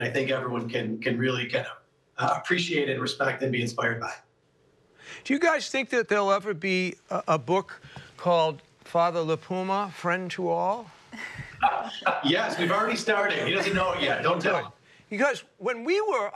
I think everyone can really kind of appreciate and respect and be inspired by. Do you guys think that there'll ever be a book called Father LaPuma, Friend to All? Yes, we've already started. He doesn't know it yet. Don't tell him. Because when we were